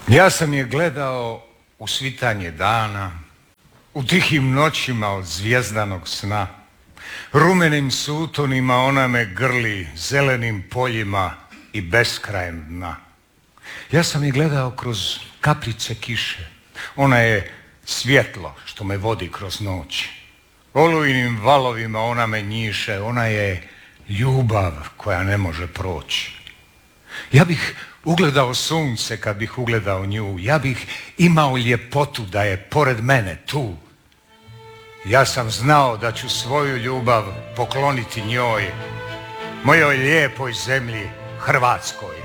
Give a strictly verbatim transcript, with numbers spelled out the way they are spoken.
Ja sam je gledao u svitanje dana, u tihim noćima od zvjezdanog sna. Rumenim sutonima ona me grli, zelenim poljima i beskrajem dna. Ja sam je gledao kroz kapljice kiše. Ona je svjetlo što me vodi kroz noć. Olujinim valovima ona me njiše. Ona je ljubav koja ne može proći. Ja bih ugledao sunce kad bih ugledao nju. Ja bih imao ljepotu da je pored mene tu. Ja sam znao da ću svoju ljubav pokloniti njoj, mojoj lijepoj zemlji Hrvatskoj.